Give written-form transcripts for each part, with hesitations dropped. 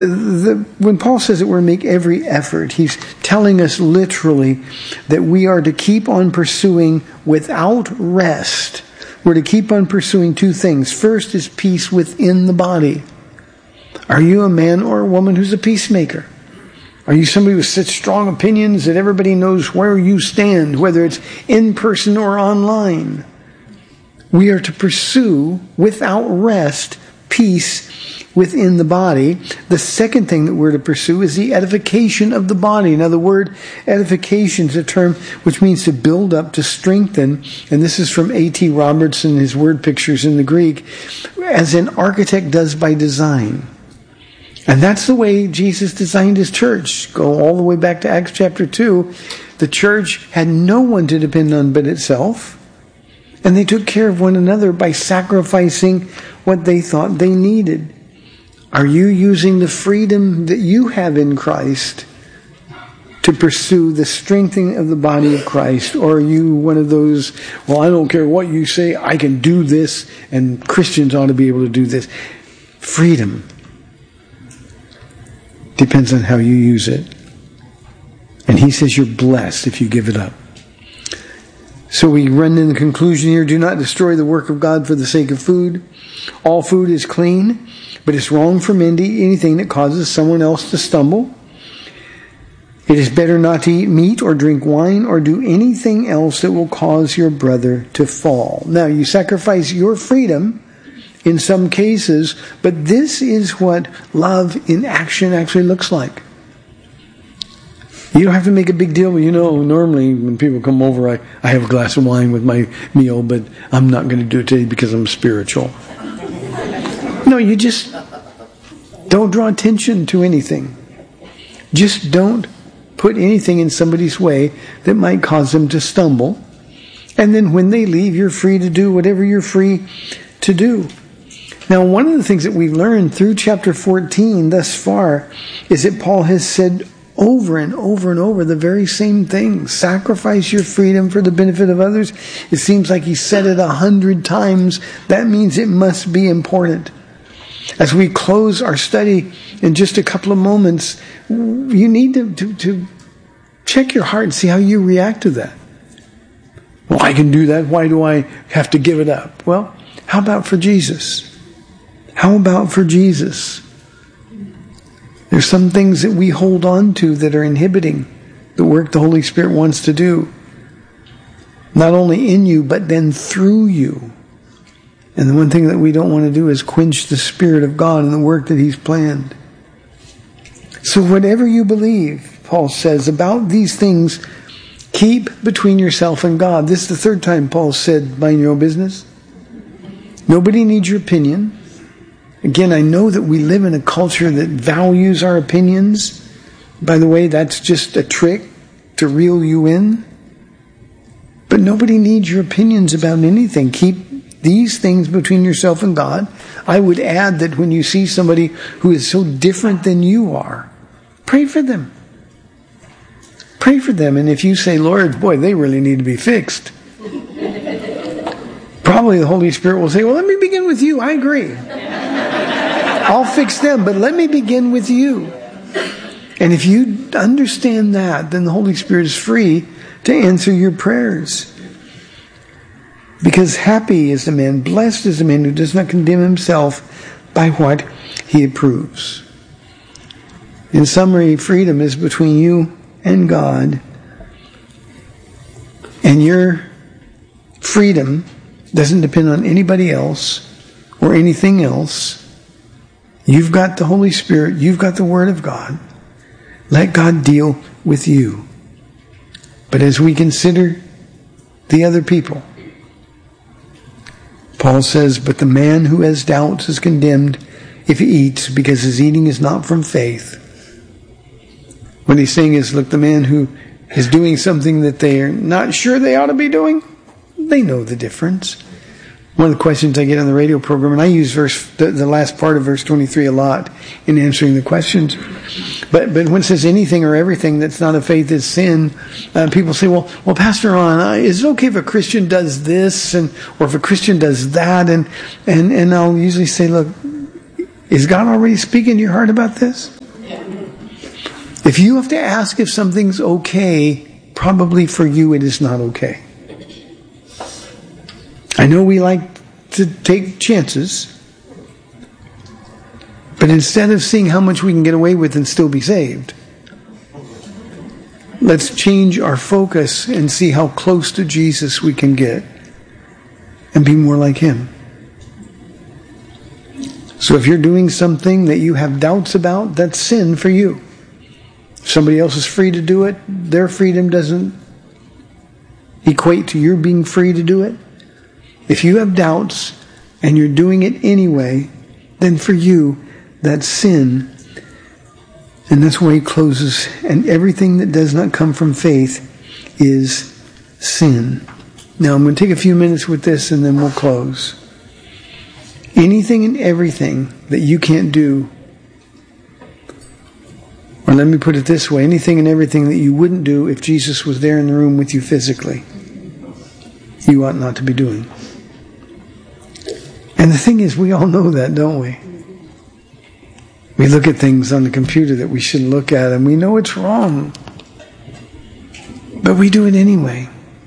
When Paul says that we're to make every effort, he's telling us literally that we are to keep on pursuing without rest. We're to keep on pursuing two things. First is peace within the body. Are you a man or a woman who's a peacemaker? Are you somebody with such strong opinions that everybody knows where you stand, whether it's in person or online? We are to pursue without rest peace within the body. The second thing that we're to pursue is the edification of the body. Now, the word edification is a term which means to build up, to strengthen. And this is from A.T. Robertson, his word pictures in the Greek, as an architect does by design. And that's the way Jesus designed his church. Go all the way back to Acts chapter 2. The church had no one to depend on but itself. And they took care of one another by sacrificing what they thought they needed. Are you using the freedom that you have in Christ to pursue the strengthening of the body of Christ? Or are you one of those, well, I don't care what you say, I can do this, and Christians ought to be able to do this? Freedom depends on how you use it. And he says you're blessed if you give it up. So we run in the conclusion here, do not destroy the work of God for the sake of food. All food is clean, but it's wrong for men to eat anything that causes someone else to stumble. It is better not to eat meat or drink wine or do anything else that will cause your brother to fall. Now, you sacrifice your freedom in some cases, but this is what love in action actually looks like. You don't have to make a big deal. Normally when people come over, I have a glass of wine with my meal, but I'm not going to do it today because I'm spiritual. No, you just don't draw attention to anything. Just don't put anything in somebody's way that might cause them to stumble. And then when they leave, you're free to do whatever you're free to do. Now, one of the things that we've learned through chapter 14 thus far is that Paul has said over and over and over the very same thing. Sacrifice your freedom for the benefit of others. It seems like he said it 100 times. That means it must be important. As we close our study in just a couple of moments, you need to check your heart and see how you react to that. Well, I can do that. Why do I have to give it up? Well, how about for Jesus? How about for Jesus? There's some things that we hold on to that are inhibiting the work the Holy Spirit wants to do. Not only in you, but then through you. And the one thing that we don't want to do is quench the Spirit of God and the work that He's planned. So whatever you believe, Paul says, about these things, keep between yourself and God. This is the third time Paul said, mind your own business. Nobody needs your opinion. Again, I know that we live in a culture that values our opinions. By the way, that's just a trick to reel you in. But nobody needs your opinions about anything. Keep these things between yourself and God. I would add that when you see somebody who is so different than you are, pray for them. Pray for them. And if you say, Lord, boy, they really need to be fixed, probably the Holy Spirit will say, well, let me begin with you. I agree. I'll fix them, but let me begin with you. And if you understand that, then the Holy Spirit is free to answer your prayers. Because happy is the man, blessed is the man who does not condemn himself by what he approves. In summary, freedom is between you and God. And your freedom doesn't depend on anybody else or anything else. You've got the Holy Spirit. You've got the Word of God. Let God deal with you. But as we consider the other people, Paul says, but the man who has doubts is condemned if he eats, because his eating is not from faith. What he's saying is, look, the man who is doing something that they are not sure they ought to be doing, they know the difference. One of the questions I get on the radio program, and I use the last part of verse 23 a lot in answering the questions. But when it says anything or everything that's not of faith is sin, people say, well, Pastor Ron, is it okay if a Christian does this or if a Christian does that? And I'll usually say, look, Is God already speaking to your heart about this? If you have to ask if something's okay, probably for you it is not okay. I know we like to take chances, but instead of seeing how much we can get away with and still be saved, let's change our focus and see how close to Jesus we can get and be more like Him. So if you're doing something that you have doubts about, that's sin for you. If somebody else is free to do it, their freedom doesn't equate to your being free to do it. If you have doubts and you're doing it anyway, then for you, that's sin. And that's where he closes. And everything that does not come from faith is sin. Now I'm going to take a few minutes with this and then we'll close. Anything and everything that you can't do, or let me put it this way, anything and everything that you wouldn't do if Jesus was there in the room with you physically, you ought not to be doing. And the thing is, we all know that, don't we? We look at things on the computer that we shouldn't look at, and we know it's wrong. But we do it anyway.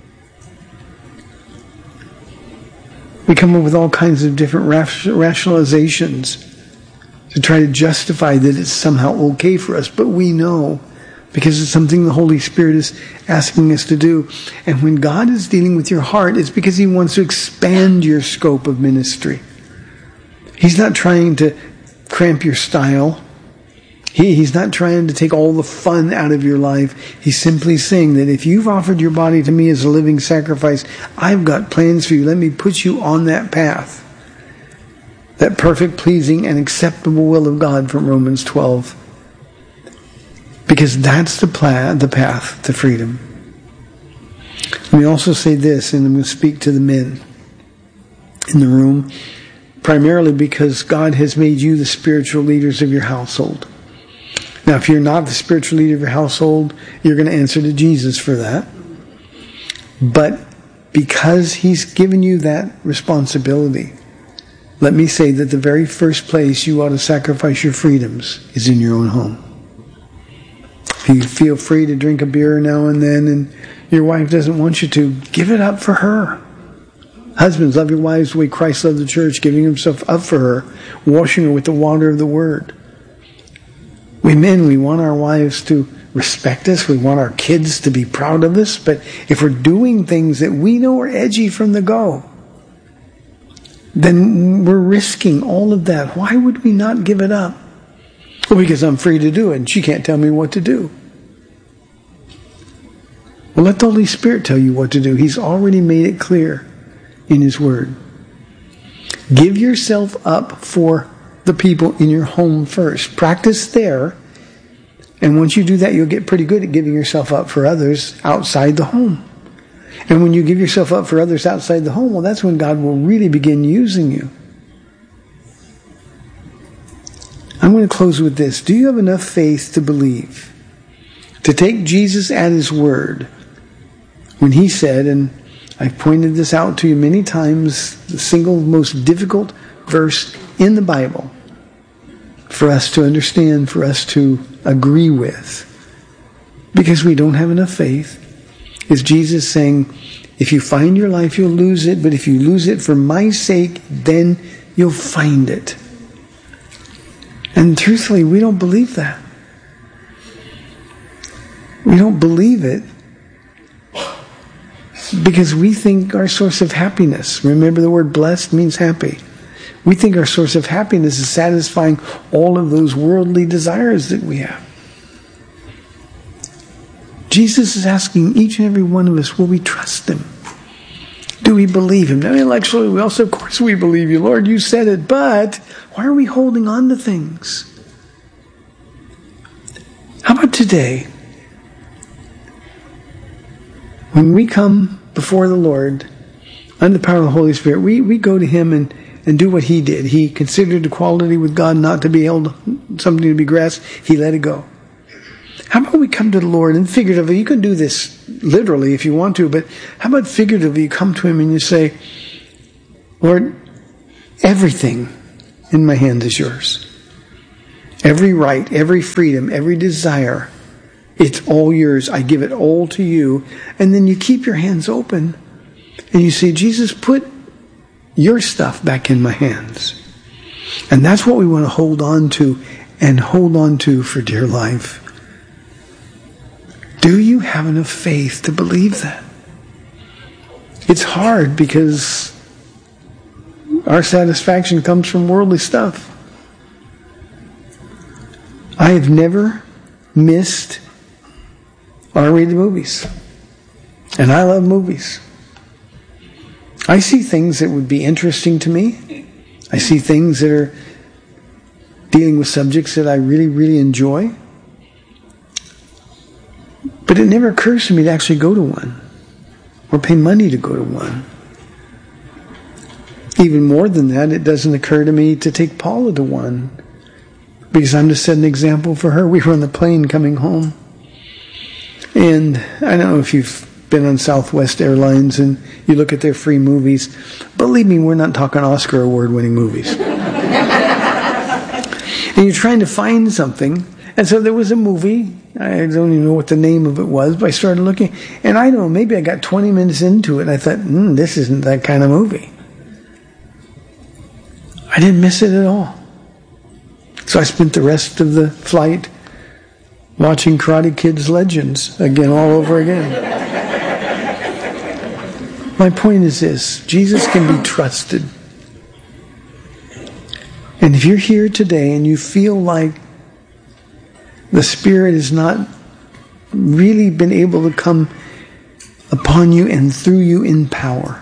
We come up with all kinds of different rationalizations to try to justify that it's somehow okay for us. But we know, because it's something the Holy Spirit is asking us to do. And when God is dealing with your heart, it's because He wants to expand your scope of ministry. He's not trying to cramp your style. He's not trying to take all the fun out of your life. He's simply saying that if you've offered your body to me as a living sacrifice, I've got plans for you. Let me put you on that path. That perfect, pleasing, and acceptable will of God from Romans 12. Because that's the path to freedom. Let me also say this, and I'm going to speak to the men in the room, primarily because God has made you the spiritual leaders of your household. Now, if you're not the spiritual leader of your household, you're going to answer to Jesus for that. But because He's given you that responsibility, let me say that the very first place you ought to sacrifice your freedoms is in your own home. If you feel free to drink a beer now and then and your wife doesn't want you to, give it up for her. Husbands, love your wives the way Christ loved the church, giving Himself up for her, washing her with the water of the Word. We men, we want our wives to respect us. We want our kids to be proud of us. But if we're doing things that we know are edgy from the go, then we're risking all of that. Why would we not give it up? Well, because I'm free to do it and she can't tell me what to do. Well, let the Holy Spirit tell you what to do. He's already made it clear in His Word. Give yourself up for the people in your home first. Practice there. And once you do that, you'll get pretty good at giving yourself up for others outside the home. And when you give yourself up for others outside the home, well, that's when God will really begin using you. I'm going to close with this. Do you have enough faith to believe? To take Jesus at His word when He said, and I've pointed this out to you many times, the single most difficult verse in the Bible for us to understand, for us to agree with, because we don't have enough faith, is Jesus saying, if you find your life, you'll lose it, but if you lose it for my sake, then you'll find it. And truthfully, we don't believe that. We don't believe it because we think our source of happiness, remember the word blessed means happy. We think our source of happiness is satisfying all of those worldly desires that we have. Jesus is asking each and every one of us, will we trust Him? Do we believe Him? Now, intellectually, we also, of course, we believe You, Lord. You said it, but why are we holding on to things? How about today? When we come before the Lord, under the power of the Holy Spirit, we go to Him and do what He did. He considered equality with God not to be held something to be grasped. He let it go. How about we come to the Lord and figuratively, you can do this literally if you want to, but how about figuratively you come to Him and you say, Lord, everything in my hand is Yours. every right, every freedom, every desire. It's all yours. I give it all to you. And then you keep your hands open and you say, Jesus, put your stuff back in my hands. And that's what we want to hold on to and hold on to for dear life. Do you have enough faith to believe that? It's hard because our satisfaction comes from worldly stuff. I have never missed R-rated movies. And I love movies. I see things that would be interesting to me. I see things that are dealing with subjects that I really, really enjoy. But it never occurs to me to actually go to one or pay money to go to one. Even more than that, it doesn't occur to me to take Paula to one because I'm to set an example for her. We were on the plane coming home. And I don't know if you've been on Southwest Airlines and you look at their free movies. Believe me, we're not talking Oscar award-winning movies. And you're trying to find something. And so there was a movie. I don't even know what the name of it was, but I started looking. And I don't know, maybe I got 20 minutes into it and I thought, this isn't that kind of movie. I didn't miss it at all. So I spent the rest of the flight watching Karate Kid's Legends again, all over again. My point is this: Jesus can be trusted. And if you're here today and you feel like the Spirit has not really been able to come upon you and through you in power,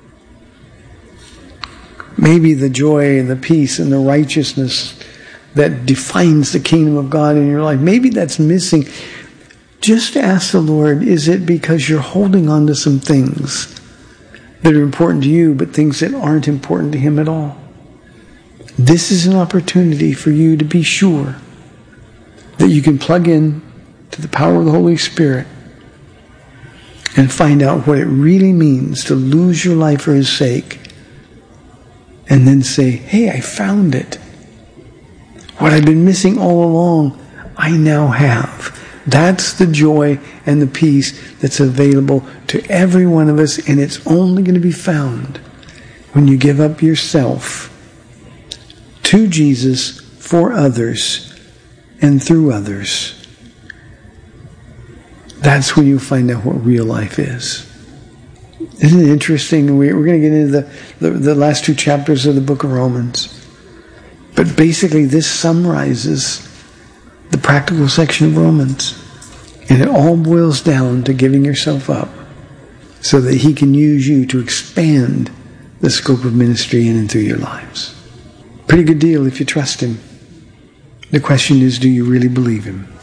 maybe the joy and the peace and the righteousness that defines the kingdom of God in your life, maybe that's missing. Just ask the Lord, is it because you're holding on to some things that are important to you, but things that aren't important to Him at all? This is an opportunity for you to be sure that you can plug in to the power of the Holy Spirit and find out what it really means to lose your life for His sake, and then say, hey, I found it. What I've been missing all along, I now have. That's the joy and the peace that's available to every one of us, and it's only going to be found when you give up yourself to Jesus for others and through others. That's when you find out what real life is. Isn't it interesting? We're going to get into the last two chapters of the book of Romans. But basically this summarizes the practical section of Romans. And it all boils down to giving yourself up so that He can use you to expand the scope of ministry in and through your lives. Pretty good deal if you trust Him. The question is, do you really believe Him?